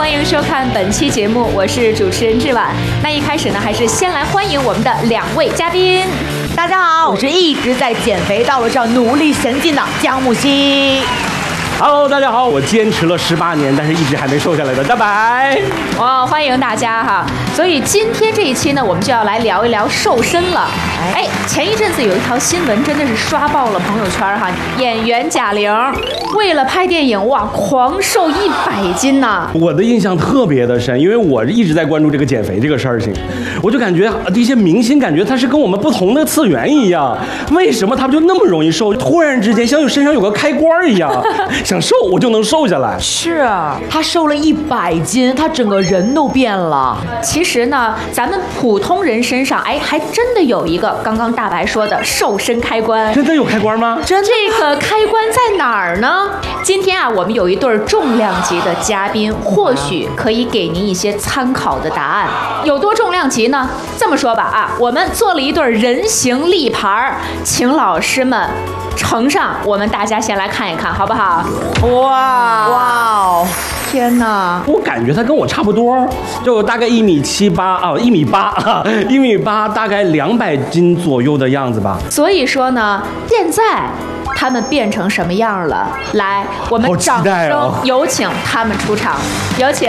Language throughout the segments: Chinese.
欢迎收看本期节目，我是主持人志婉。那一开始呢，还是先来欢迎我们的2位嘉宾。 大家好，我是一直在减肥道路上努力前进的姜木希。 Hello， 大家好，我坚持了18年，但是一直还没瘦下来的大白。 哇，欢迎大家哈！所以今天这一期呢，我们就要来聊一聊瘦身了。哎，前一阵子有一条新闻真的是刷爆了朋友圈哈，演员贾玲为了拍电影哇，狂瘦100斤呐！ 我的印象特别的深，因为我一直在关注这个减肥这个事情，我就感觉这些明星感觉他是跟我们不同的次元一样，为什么他们就那么容易瘦？突然之间像身上有个开关一样。想瘦我就能瘦下来， 是他瘦了100斤，他整个人都变了。 其实呢，咱们普通人身上，哎，还真的有一个刚刚大白说的瘦身开关。 真的有开关吗？ 这个开关在哪儿呢？今天啊，我们有一对重量级的嘉宾，或许可以给您一些参考的答案。有多重量级呢？这么说吧啊，我们做了一对人形立牌，请老师们呈上，我们大家先来看一看，好不好？ 哇，天哪！ 我感觉他跟我差不多，就大概1.78米啊，1.8米，大概200斤左右的样子吧。 所以说呢，现在他们变成什么样了？来，我们掌声有请他们出场，有请！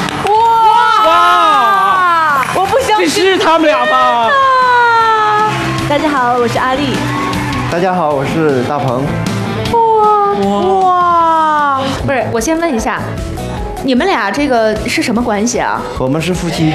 哇！我不相信， 这是他们俩吧？ 大家好，我是阿丽。 大家好，我是大鹏。 哇！ 不是，我先问一下，你们俩这个是什么关系啊？ 我们是夫妻。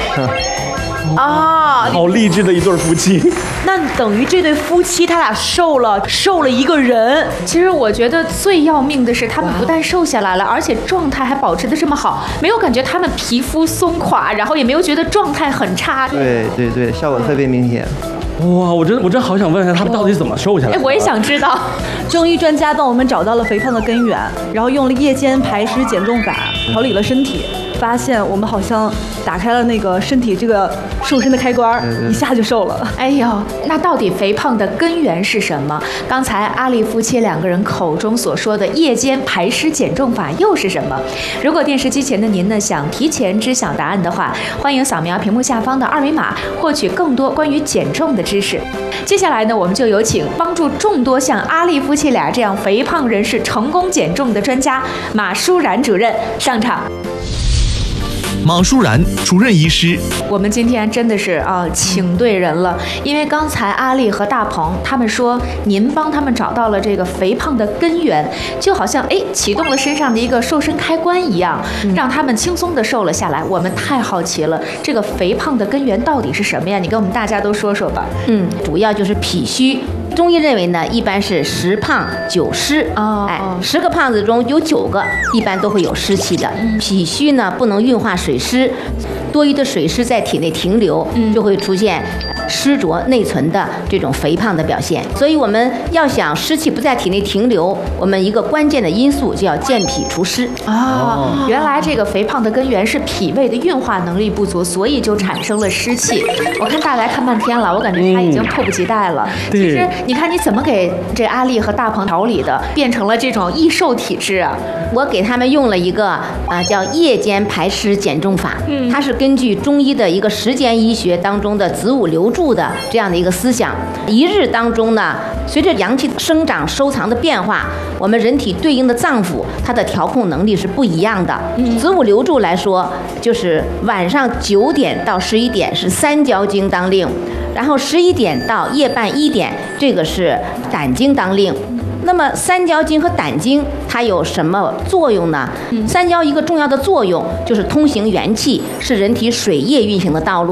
啊， 好励志的一对夫妻。 那等于这对夫妻他俩瘦了一个人。 其实我觉得最要命的是，他们不但瘦下来了，而且状态还保持得这么好，没有感觉他们皮肤松垮，然后也没有觉得状态很差。 对，效果特别明显。 哇，我真好想问一下他们到底怎么瘦下来的。 哎，我也想知道。 中医专家帮我们找到了肥胖的根源，然后用了夜间排湿减重法调理了身体，发现我们好像打开了那个身体这个瘦身的开关，一下就瘦了。 哎呦，那到底肥胖的根源是什么？刚才阿丽夫妻2个人口中所说的夜间排湿减重法又是什么？如果电视机前的您呢想提前知晓答案的话，欢迎扫描屏幕下方的2维码，获取更多关于减重的知识。接下来呢，我们就有请帮助众多像阿丽夫妻俩这样肥胖人士成功减重的专家马舒然主任上场。 马舒然主任医师， 我们今天真的是请对人了，因为刚才阿丽和大鹏他们说您帮他们找到了这个肥胖的根源，就好像启动了身上的一个瘦身开关一样，让他们轻松的瘦了下来。我们太好奇了，这个肥胖的根源到底是什么呀？你跟我们大家都说说吧。 主要就是脾虚。中医认为呢，一般是10胖9湿，10个胖子中有9个一般都会有湿气的。脾虚呢不能运化水湿，多余的水湿在体内停留，就会出现湿浊内存的这种肥胖的表现。所以我们要想湿气不在体内停留，我们一个关键的因素就要健脾除湿。 原来这个肥胖的根源是脾胃的运化能力不足，所以就产生了湿气。我看大白看半天了，我感觉他已经迫不及待了。其实你看你怎么给这阿丽和大鹏调理的，变成了这种易瘦体质啊？ 我给他们用了一个叫夜间排湿减重法，它是根据中医的一个时间医学当中的子午流注的这样的一个思想。一日当中呢，随着阳气生长收藏的变化，我们人体对应的脏腑它的调控能力是不一样的。子午流注来说，就是晚上9点到11点是三焦经当令，然后11点到夜半1点，这个是胆经当令。那么三焦经和胆经它有什么作用呢？三焦一个重要的作用就是通行元气，是人体水液运行的道路。